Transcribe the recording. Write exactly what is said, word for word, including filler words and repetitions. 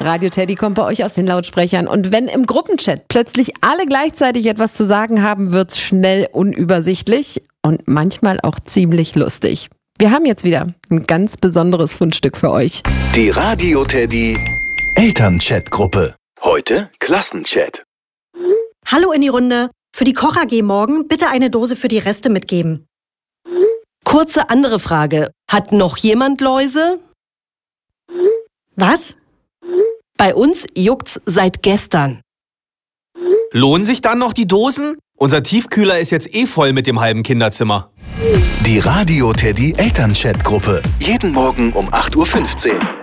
Radio Teddy kommt bei euch aus den Lautsprechern. Und wenn im Gruppenchat plötzlich alle gleichzeitig etwas zu sagen haben, wird's schnell unübersichtlich und manchmal auch ziemlich lustig. Wir haben jetzt wieder ein ganz besonderes Fundstück für euch. Die Radio Teddy Elternchat-Gruppe. Heute Klassenchat. Hallo in die Runde. Für die Koch-A G morgen bitte eine Dose für die Reste mitgeben. Kurze andere Frage. Hat noch jemand Läuse? Was? Bei uns juckt's seit gestern. Lohnen sich dann noch die Dosen? Unser Tiefkühler ist jetzt eh voll mit dem halben Kinderzimmer. Die Radio Teddy Elternchat-Gruppe. Jeden Morgen um acht Uhr fünfzehn.